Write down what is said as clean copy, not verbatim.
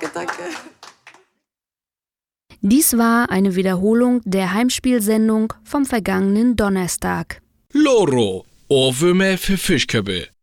danke. Dies war eine Wiederholung der Heimspielsendung vom vergangenen Donnerstag. Loro, Ohrwürmer für Fischköppe.